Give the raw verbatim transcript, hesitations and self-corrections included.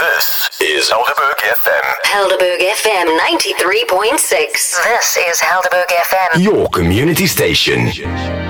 This is Helderberg F M. Helderberg F M ninety-three point six. This is Helderberg F M. Your community station.